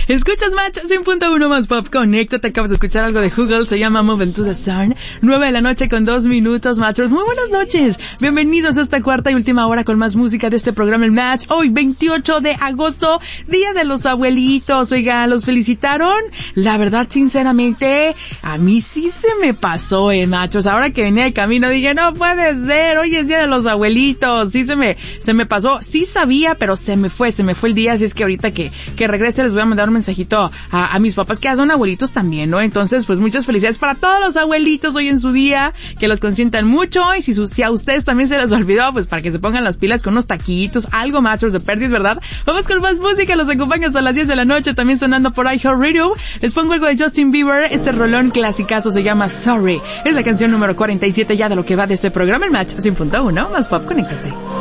Escuchas Match 100.1 más pop. Conéctate, acabas de escuchar algo de Google, se llama Moving to the Sun. 9 p.m. con 2 minutos, Matchers. Muy buenas noches. Bienvenidos a esta cuarta y última hora con más música de este programa El Match. Hoy, 28 de agosto, Día de los Abuelitos. Oigan, ¿los felicitaron? La verdad, sinceramente, a mí sí se me pasó, Matchers. Ahora que venía de camino dije, no puede ser, hoy es Día de los Abuelitos. Sí se me pasó. Sí sabía, pero se me fue el día. Así es que ahorita que regrese les voy a mandar un mensajito a mis papás que ya son abuelitos también, ¿no? Entonces, pues muchas felicidades para todos los abuelitos hoy en su día, que los consientan mucho, y si a ustedes también se les olvidó, pues para que se pongan las pilas con unos taquitos, algo Matchers de perdis, ¿verdad? Vamos con más música, los acompaño hasta las 10 de la noche, también sonando por iHeartRadio. Les pongo algo de Justin Bieber, este rolón clasicazo se llama Sorry. Es la canción número 47 ya de lo que va de este programa, El Match 100.1, más pop, conéctate.